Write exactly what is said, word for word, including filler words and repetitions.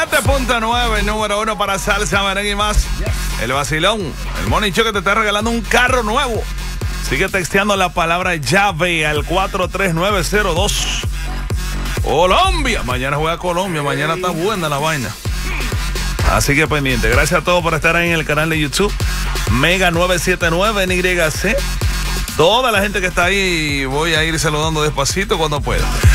siete punto nueve, número uno para salsa, merengue y más. El vacilón, el Morning Show que te está regalando un carro nuevo. Sigue texteando la palabra llave al cuatro tres nueve cero dos. Colombia, mañana juega Colombia, mañana está buena la vaina. Así que pendiente. Gracias a todos por estar ahí en el canal de YouTube. Mega nueve siete nueve N Y C. Toda la gente que está ahí, voy a ir saludando despacito cuando pueda.